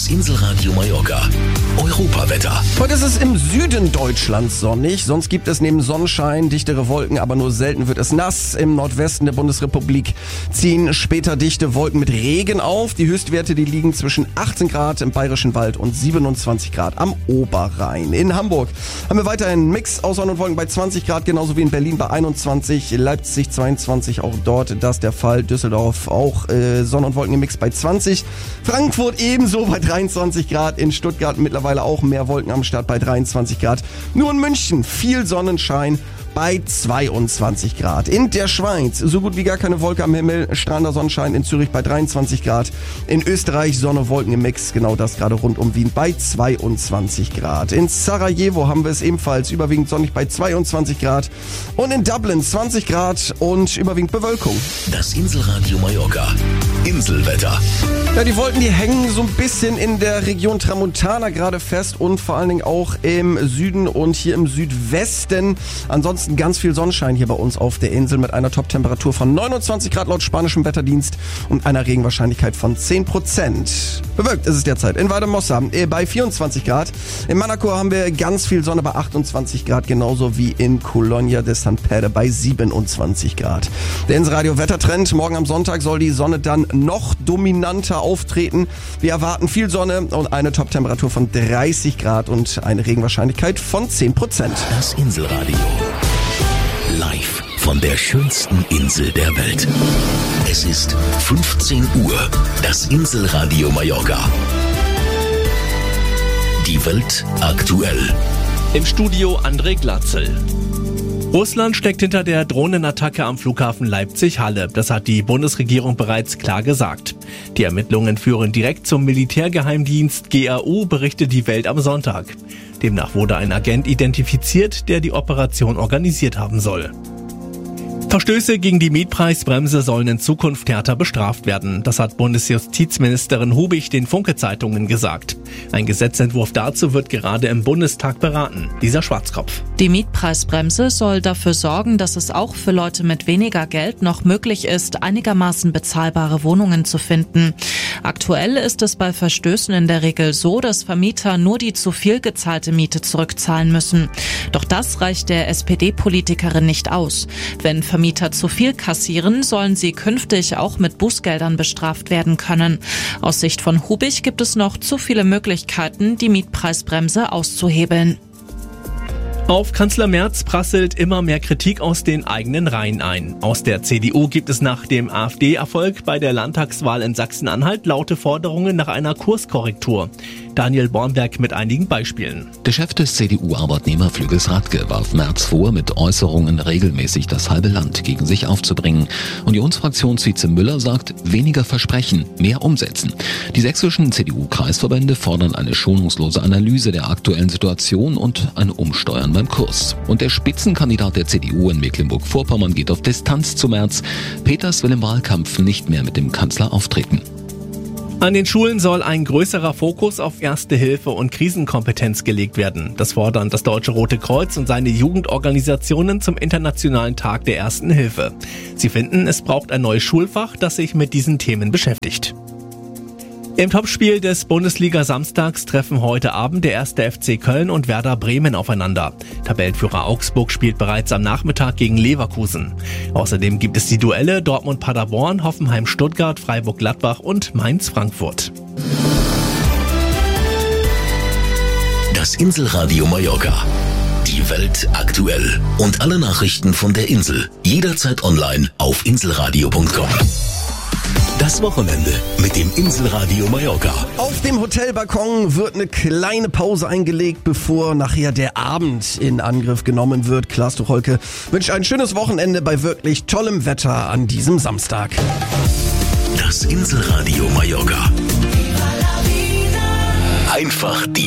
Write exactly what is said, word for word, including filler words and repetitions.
Das Inselradio Mallorca. Europawetter. Heute ist es im Süden Deutschlands sonnig, sonst gibt es neben Sonnenschein dichtere Wolken, aber nur selten wird es nass. Im Nordwesten der Bundesrepublik ziehen später dichte Wolken mit Regen auf. Die Höchstwerte, die liegen zwischen achtzehn Grad im Bayerischen Wald und siebenundzwanzig Grad am Oberrhein. In Hamburg haben wir weiterhin einen Mix aus Sonne und Wolken bei zwanzig Grad, genauso wie in Berlin bei einundzwanzig, Leipzig zweiundzwanzig, auch dort das der Fall. Düsseldorf auch äh, Sonne und Wolken im Mix bei zwanzig. Frankfurt ebenso bei dreiundzwanzig Grad, in Stuttgart mittlerweile auch mehr Wolken am Start bei dreiundzwanzig Grad. Nur in München viel Sonnenschein bei zweiundzwanzig Grad. In der Schweiz so gut wie gar keine Wolke am Himmel, strahlender Sonnenschein in Zürich bei dreiundzwanzig Grad. In Österreich Sonne, Wolken im Mix, genau das gerade rund um Wien bei zweiundzwanzig Grad. In Sarajevo haben wir es ebenfalls überwiegend sonnig bei zweiundzwanzig Grad. Und in Dublin zwanzig Grad und überwiegend Bewölkung. Das Inselradio Mallorca. Inselwetter. Ja, die Wolken, die hängen so ein bisschen in der Region Tramontana gerade fest und vor allen Dingen auch im Süden und hier im Südwesten. Ansonsten ganz viel Sonnenschein hier bei uns auf der Insel mit einer Top-Temperatur von neunundzwanzig Grad laut spanischem Wetterdienst und einer Regenwahrscheinlichkeit von zehn Prozent. Bewölkt ist es derzeit in Valldemossa äh, bei vierundzwanzig Grad. In Manacor haben wir ganz viel Sonne bei achtundzwanzig Grad, genauso wie in Colonia de San Pedro bei siebenundzwanzig Grad. Der Inselradio Wettertrend. Morgen am Sonntag soll die Sonne dann noch dominanter auftreten. Wir erwarten viel Sonne und eine Top-Temperatur von dreißig Grad und eine Regenwahrscheinlichkeit von zehn Prozent. Das Inselradio. Live von der schönsten Insel der Welt. Es ist fünfzehn Uhr. Das Inselradio Mallorca. Die Welt aktuell. Im Studio André Glatzel. Russland steckt hinter der Drohnenattacke am Flughafen Leipzig-Halle. Das hat die Bundesregierung bereits klar gesagt. Die Ermittlungen führen direkt zum Militärgeheimdienst G R U, berichtet die Welt am Sonntag. Demnach wurde ein Agent identifiziert, der die Operation organisiert haben soll. Verstöße gegen die Mietpreisbremse sollen in Zukunft härter bestraft werden. Das hat Bundesjustizministerin Hubig den Funke-Zeitungen gesagt. Ein Gesetzentwurf dazu wird gerade im Bundestag beraten. Lisa Schwarzkopf. Die Mietpreisbremse soll dafür sorgen, dass es auch für Leute mit weniger Geld noch möglich ist, einigermaßen bezahlbare Wohnungen zu finden. Aktuell ist es bei Verstößen in der Regel so, dass Vermieter nur die zu viel gezahlte Miete zurückzahlen müssen. Doch das reicht der S P D-Politikerin nicht aus. Wenn Vermieter zu viel kassieren, sollen sie künftig auch mit Bußgeldern bestraft werden können. Aus Sicht von Hubig gibt es noch zu viele Möglichkeiten, die Mietpreisbremse auszuhebeln. Auf Kanzler Merz prasselt immer mehr Kritik aus den eigenen Reihen ein. Aus der C D U gibt es nach dem AfD-Erfolg bei der Landtagswahl in Sachsen-Anhalt laute Forderungen nach einer Kurskorrektur. Daniel Bornberg mit einigen Beispielen. Der Chef des C D U-Arbeitnehmerflügels Radke warf Merz vor, mit Äußerungen regelmäßig das halbe Land gegen sich aufzubringen. Unionsfraktionsvize Müller sagt, weniger versprechen, mehr umsetzen. Die sächsischen C D U-Kreisverbände fordern eine schonungslose Analyse der aktuellen Situation und ein Umsteuern beim Kurs. Und der Spitzenkandidat der C D U in Mecklenburg-Vorpommern geht auf Distanz zu Merz. Peters will im Wahlkampf nicht mehr mit dem Kanzler auftreten. An den Schulen soll ein größerer Fokus auf Erste Hilfe und Krisenkompetenz gelegt werden. Das fordern das Deutsche Rote Kreuz und seine Jugendorganisationen zum Internationalen Tag der Ersten Hilfe. Sie finden, es braucht ein neues Schulfach, das sich mit diesen Themen beschäftigt. Im Topspiel des Bundesliga-Samstags treffen heute Abend der erste F C Köln und Werder Bremen aufeinander. Tabellenführer Augsburg spielt bereits am Nachmittag gegen Leverkusen. Außerdem gibt es die Duelle Dortmund-Paderborn, Hoffenheim-Stuttgart, Freiburg-Gladbach und Mainz-Frankfurt. Das Inselradio Mallorca. Die Welt aktuell. Und alle Nachrichten von der Insel. Jederzeit online auf inselradio punkt com. Das Wochenende mit dem Inselradio Mallorca. Auf dem Hotelbalkon wird eine kleine Pause eingelegt, bevor nachher der Abend in Angriff genommen wird. Klaas Tucholke wünscht ein schönes Wochenende bei wirklich tollem Wetter an diesem Samstag. Das Inselradio Mallorca. Einfach die